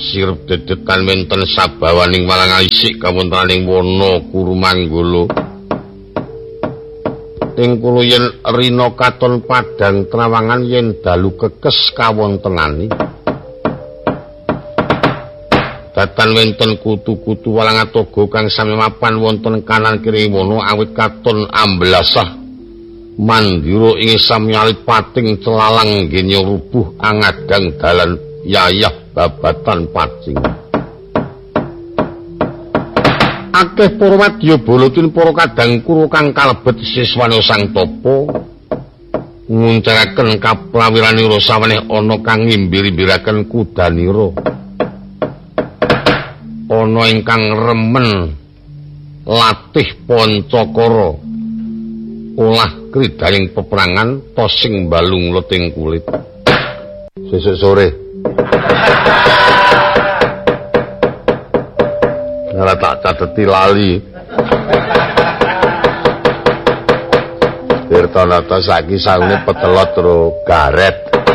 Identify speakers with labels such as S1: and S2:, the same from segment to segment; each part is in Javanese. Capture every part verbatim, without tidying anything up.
S1: sirep dedetan wenten sabawaning walang alisik kawontenaning wana Kurumanggala. Ing kula yen rina katon padang trawangan yen dalu kekes kawontenane. Datan wenten kutu-kutu walang atoga kang sami mapan wonten kanan kiri wana awit katon amblasah mandira ing samyalit pating celalang genya rubuh angadang dalan yayah babatan pacing. Akeh para wadya balatin para kadang kura kang kalebet siswane Sang Tapa nguncaraken kaprawiranira saweneh ana kang ngimbir-imbiraken kudanira. Ana ingkang remen latih pancakara olah kridaning peperangan tosing balung leting kulit. Sesuk sore ora tak cateti lali. Tirtanata saiki saune petelot ro garet.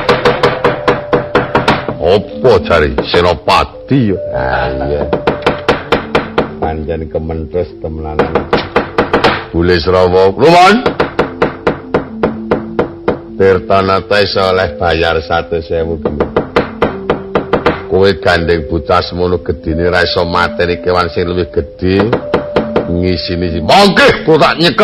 S1: Opo jare Senopati? Ah iya. Panjen kementres temenanan. Bule Srawa, Luman. Tirtanata iso oleh bayar seratus ribu gemih. Kowe gandeng bocah semono gedine ra iso mateni kewan sing luwih gedhe ngisini. Mongke kok tak nyekel